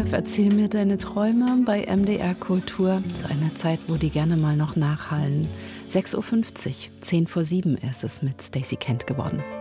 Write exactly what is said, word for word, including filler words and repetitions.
auf Erzähl mir deine Träume bei M D R Kultur. Zu einer Zeit, wo die gerne mal noch nachhallen. sechs Uhr fünfzig, zehn vor sieben ist es mit Stacey Kent geworden.